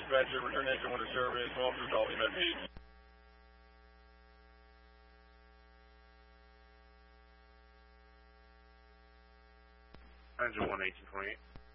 dispatcher, return engine 1 to service, officer call me, message. Engine 1, 1828.